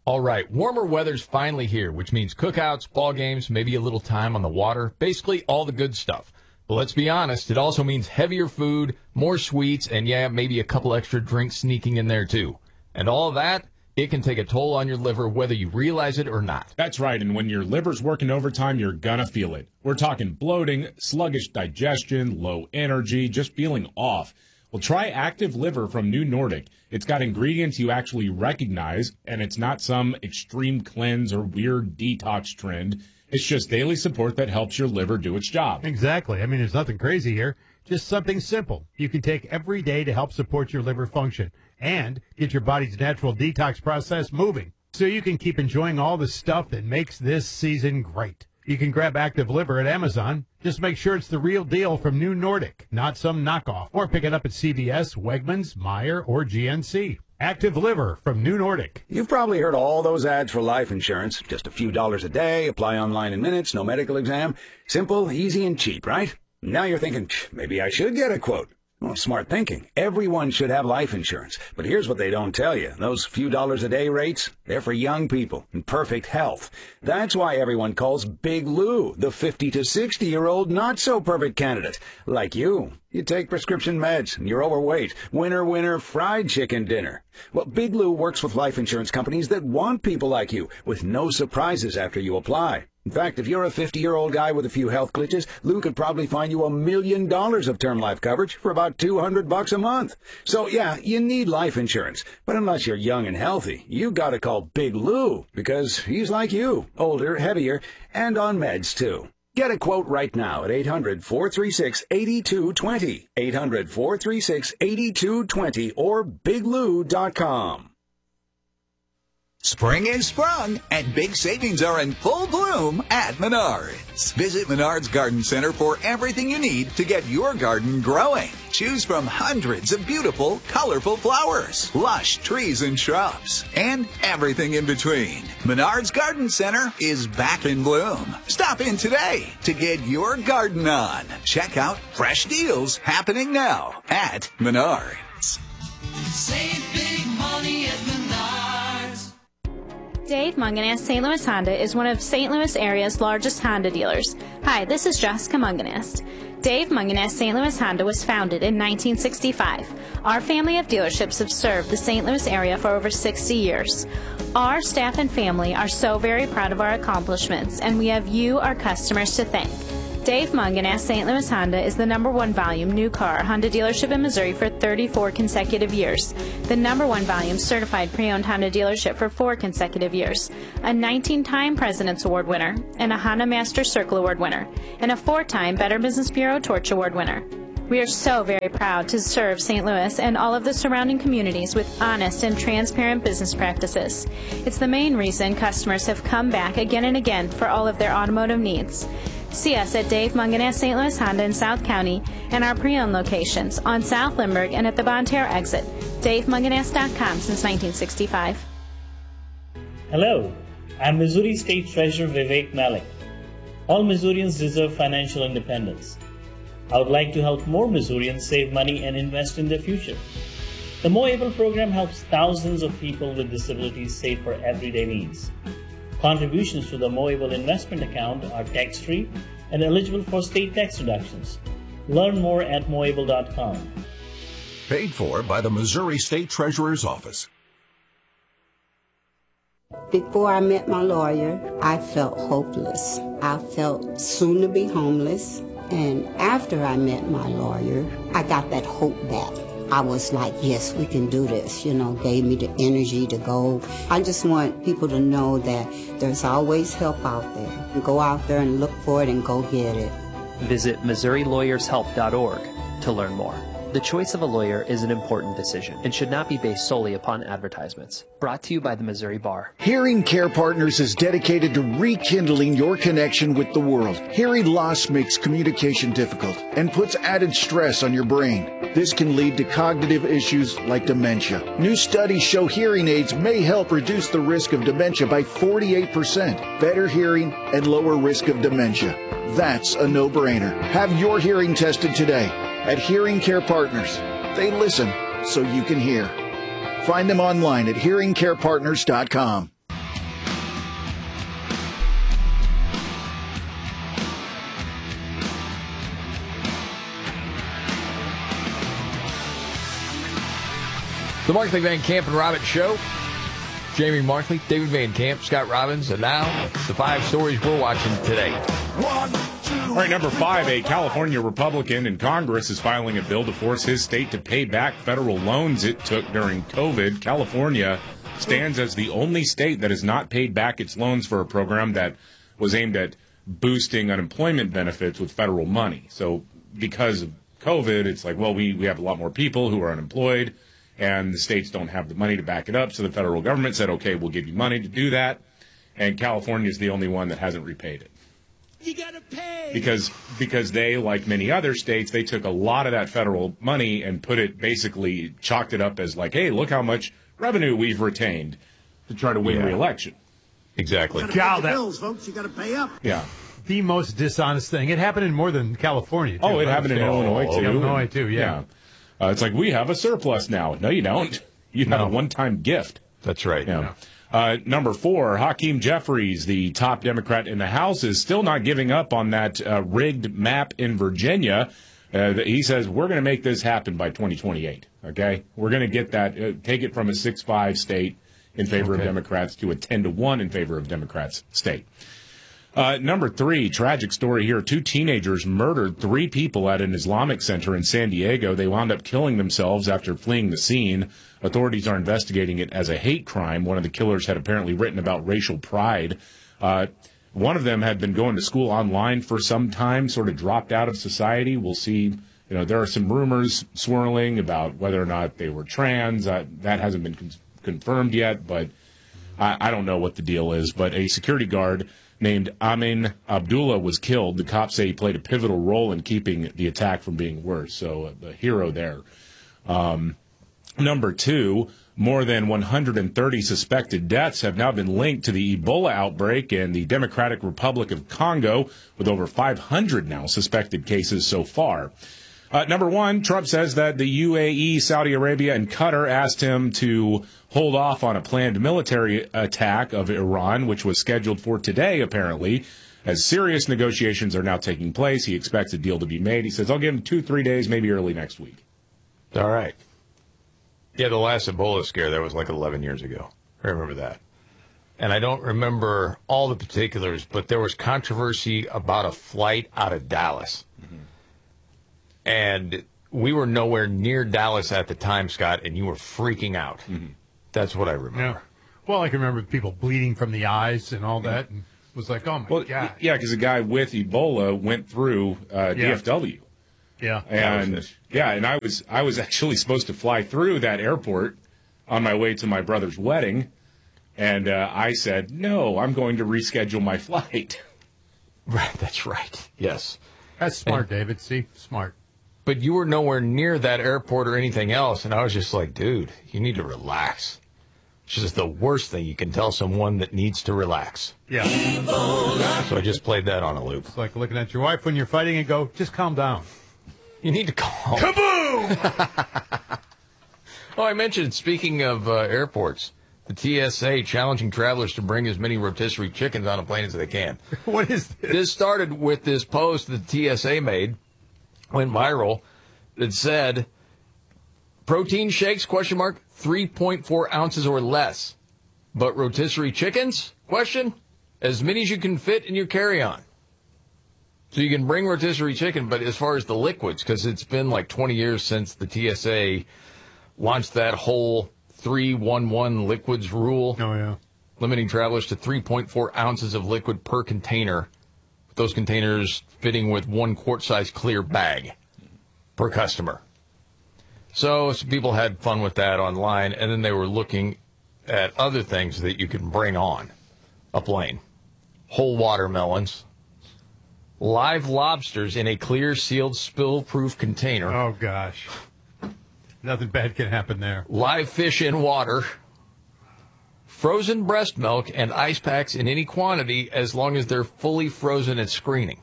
All right, warmer weather's finally here, which means cookouts, ball games, maybe a little time on the water, basically all the good stuff. But let's be honest, it also means heavier food, more sweets, and maybe a couple extra drinks sneaking in there too. And all of that, it can take a toll on your liver whether you realize it or not. That's right, and when your liver's working overtime, you're gonna feel it. We're talking bloating, sluggish digestion, low energy, just feeling off. Well, try Active Liver from New Nordic. It's got ingredients you actually recognize, and it's not some extreme cleanse or weird detox trend. It's just daily support that helps your liver do its job. Exactly. I mean, there's nothing crazy here. Just something simple you can take every day to help support your liver function and get your body's natural detox process moving so you can keep enjoying all the stuff that makes this season great. You can grab Active Liver at Amazon. Just make sure it's the real deal from New Nordic, not some knockoff. Or pick it up at CVS, Wegmans, Meijer, or GNC. Active Liver from New Nordic. You've probably heard all those ads for life insurance. Just a few dollars a day, apply online in minutes, no medical exam. Simple, easy, and cheap, right? Now you're thinking, maybe I should get a quote. Well, smart thinking. Everyone should have life insurance. But here's what they don't tell you. Those few dollars a day rates, they're for young people in perfect health. That's why everyone calls Big Lou the 50 to 60-year-old not-so-perfect candidate. Like you. You take prescription meds, and you're overweight. Winner, winner, fried chicken dinner. Well, Big Lou works with life insurance companies that want people like you, with no surprises after you apply. In fact, if you're a 50-year-old guy with a few health glitches, Lou could probably find you $1 million of term life coverage for about $200 a month. So, yeah, you need life insurance. But unless you're young and healthy, you gotta call Big Lou, because he's like you, older, heavier, and on meds, too. Get a quote right now at 800-436-8220, 800-436-8220, or biglou.com. Spring is sprung, and big savings are in full bloom at Menards. Visit Menards Garden Center for everything you need to get your garden growing. Choose from hundreds of beautiful, colorful flowers, lush trees and shrubs, and everything in between. Menards Garden Center is back in bloom. Stop in today to get your garden on. Check out fresh deals happening now at Menards. Save big money at Menards. Dave Munganast St. Louis Honda is one of St. Louis area's largest Honda dealers. Hi, this is Jessica Munganast. Dave Munganast St. Louis Honda was founded in 1965. Our family of dealerships have served the St. Louis area for over 60 years. Our staff and family are so very proud of our accomplishments, and we have you, our customers, to thank. Dave Munganast St. Louis Honda is the #1 volume new car Honda dealership in Missouri for 34 consecutive years, the #1 volume certified pre-owned Honda dealership for 4 consecutive years, a 19-time President's Award winner, and a Honda Master Circle Award winner, and a 4-time Better Business Bureau Torch Award winner. We are so very proud to serve St. Louis and all of the surrounding communities with honest and transparent business practices. It's the main reason customers have come back again and again for all of their automotive needs. See us at Dave Munganast St. Louis Honda in South County and our pre-owned locations on South Lindbergh and at the Bonne Terre exit. DaveMunganast.com since 1965. Hello, I'm Missouri State Treasurer Vivek Malik. All Missourians deserve financial independence. I would like to help more Missourians save money and invest in their future. The Mo Able program helps thousands of people with disabilities save for everyday needs. Contributions to the Mo Able investment account are tax-free and eligible for state tax deductions. Learn more at moable.com. Paid for by the Missouri State Treasurer's Office. Before I met my lawyer, I felt hopeless. I felt soon to be homeless. And after I met my lawyer, I got that hope back. I was like, yes, we can do this, gave me the energy to go. I just want people to know that there's always help out there. Go out there and look for it and go get it. Visit MissouriLawyersHelp.org to learn more. The choice of a lawyer is an important decision and should not be based solely upon advertisements. Brought to you by the Missouri Bar. Hearing Care Partners is dedicated to rekindling your connection with the world. Hearing loss makes communication difficult and puts added stress on your brain. This can lead to cognitive issues like dementia. New studies show hearing aids may help reduce the risk of dementia by 48%, better hearing and lower risk of dementia. That's a no-brainer. Have your hearing tested today at Hearing Care Partners. They listen so you can hear. Find them online at hearingcarepartners.com. The Markley, Van Camp, and Robbins Show. Jamie Markley, David Van Camp, Scott Robbins, and now the 5 stories we're watching today. All right, number 5, a California Republican in Congress is filing a bill to force his state to pay back federal loans it took during COVID. California stands as the only state that has not paid back its loans for a program that was aimed at boosting unemployment benefits with federal money. So because of COVID, it's like, well, we have a lot more people who are unemployed, and the states don't have the money to back it up. So the federal government said, okay, we'll give you money to do that. And California is the only one that hasn't repaid it. You gotta pay. Because they, like many other states, they took a lot of that federal money and basically chalked it up as like, hey, look how much revenue we've retained to try to win re-election. Exactly. God, that Bills, folks, you gotta pay up. Yeah. the most dishonest thing. It happened in more than California, too. Oh, it happened in Illinois, too. Illinois, too, yeah. It's like, we have a surplus now. No, you don't. You have a one-time gift. That's right. Yeah. Number 4, Hakeem Jeffries, the top Democrat in the House, is still not giving up on that rigged map in Virginia. He says, we're going to make this happen by 2028, okay? We're going to get that, take it from a 6-5 state in favor of Democrats to a 10-1 in favor of Democrats state. Number 3, tragic story here. 2 teenagers murdered 3 people at an Islamic center in San Diego. They wound up killing themselves after fleeing the scene. Authorities are investigating it as a hate crime. One of the killers had apparently written about racial pride. One of them had been going to school online for some time, sort of dropped out of society. We'll see. You know, there are some rumors swirling about whether or not they were trans. That hasn't been confirmed yet, but I don't know what the deal is. But a security guard named Amin Abdullah was killed. The cops say he played a pivotal role in keeping the attack from being worse. So a hero there. Number 2, more than 130 suspected deaths have now been linked to the Ebola outbreak in the Democratic Republic of Congo, with over 500 now suspected cases so far. Number 1, Trump says that the UAE, Saudi Arabia, and Qatar asked him to hold off on a planned military attack of Iran, which was scheduled for today, apparently. As serious negotiations are now taking place, he expects a deal to be made. He says, I'll give him 2-3 days, maybe early next week. All right. Yeah, the last Ebola scare, that was like 11 years ago. I remember that. And I don't remember all the particulars, but there was controversy about a flight out of Dallas. Mm-hmm. And we were nowhere near Dallas at the time, Scott, and you were freaking out. Mm-hmm. That's what I remember. Yeah. Well, I can remember people bleeding from the eyes and all that, and it was like, oh, my God. Yeah, because a guy with Ebola went through DFW. Yeah. And I was actually supposed to fly through that airport on my way to my brother's wedding, and I said, no, I'm going to reschedule my flight. Right, that's right. Yes. That's smart, David. See? Smart. But you were nowhere near that airport or anything else, and I was just like, dude, you need to relax. It's just the worst thing you can tell someone that needs to relax. Yeah. So I just played that on a loop. It's like looking at your wife when you're fighting and go, just calm down. You need to calm. Kaboom! Oh, I mentioned, speaking of airports, the TSA challenging travelers to bring as many rotisserie chickens on a plane as they can. What is this? This started with this post that the TSA made, went viral, that said, protein shakes, 3.4 ounces or less. But rotisserie chickens, as many as you can fit in your carry-on. So you can bring rotisserie chicken, but as far as the liquids, because it's been like 20 years since the TSA launched that whole 3-1-1 liquids rule. Oh, yeah. Limiting travelers to 3.4 ounces of liquid per container. Those containers fitting with 1 quart-size clear bag per customer. So some people had fun with that online, and then they were looking at other things that you can bring on a plane. Whole watermelons. Live lobsters in a clear, sealed, spill-proof container. Oh, gosh. Nothing bad can happen there. Live fish in water. Frozen breast milk and ice packs in any quantity as long as they're fully frozen at screening.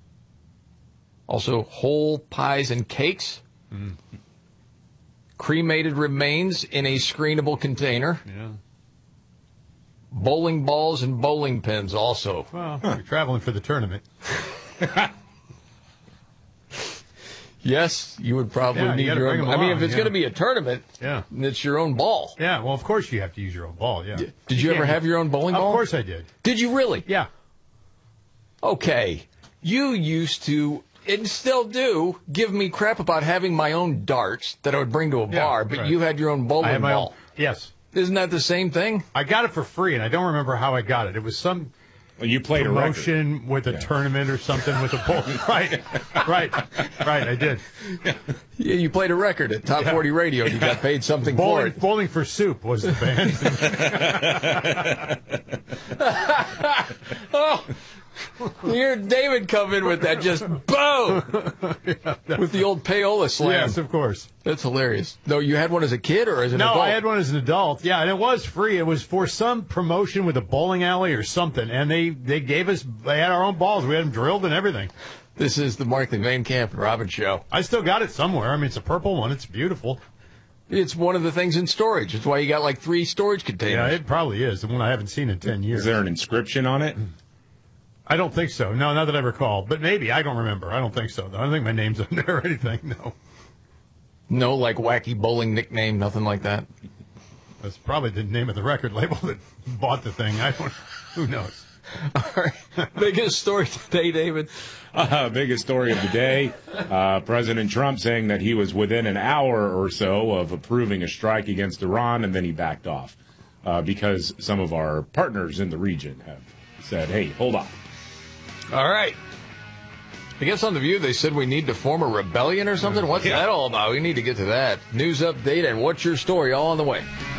Also, whole pies and cakes. Mm. Cremated remains in a screenable container. Yeah. Bowling balls and bowling pins also. Well, you're traveling for the tournament. Yes, you would probably Yeah, you need gotta your bring own. 'em I mean, along, if it's yeah. going to be a tournament, it's your own ball. Yeah, well, of course you have to use your own ball, yeah. Did you ever have your own bowling ball? Of course I did. Did you really? Yeah. Okay. You used to, and still do, give me crap about having my own darts that I would bring to a bar, but right. you had your own bowling I had my ball. own. Yes. Isn't that the same thing? I got it for free, and I don't remember how I got it. It was some you played promotion with a tournament or something with a bowling. Right, I did. Yeah, you played a record at Top 40 Radio, and you got paid something for it. Bowling for Soup was the band. Oh, you hear David come in with that just boom with the old payola slam. Yes, of course. That's hilarious. No, you had one as a kid or as an adult? No, I had one as an adult. Yeah, and it was free. It was for some promotion with a bowling alley or something, and they gave us. They had our own balls. We had them drilled and everything. This is the Markley Van Camp and Robbins Show. I still got it somewhere. I mean, it's a purple one. It's beautiful. It's one of the things in storage. That's why you got like 3 storage containers. Yeah, it probably is. The one I haven't seen in 10 years. Is there an inscription on it? I don't think so. No, not that I recall. But maybe. I don't remember. I don't think so. I don't think my name's on there or anything. No. No, like wacky bowling nickname, nothing like that? That's probably the name of the record label that bought the thing. Who knows? All right. Biggest story today, David? Biggest story of the day. President Trump saying that he was within an hour or so of approving a strike against Iran, and then he backed off because some of our partners in the region have said, hey, hold on. All right. I guess on The View they said we need to form a rebellion or something. What's that all about? We need to get to that. News update and what's your story all on the way.